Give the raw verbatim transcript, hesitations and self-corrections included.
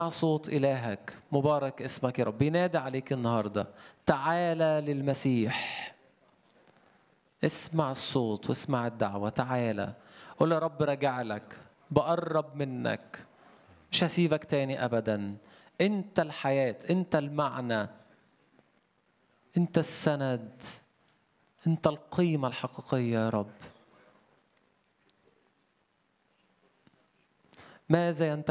صوت إلهك، مبارك اسمك يا رب، بينادي عليك النهاردة، تعالى للمسيح. اسمع الصوت واسمع الدعوة، تعالى قول يا رب راجع لك، بقرب منك، مش هسيبك تاني أبدا. أنت الحياة، أنت المعنى، أنت السند، أنت القيمة الحقيقية يا رب. ماذا ينتهي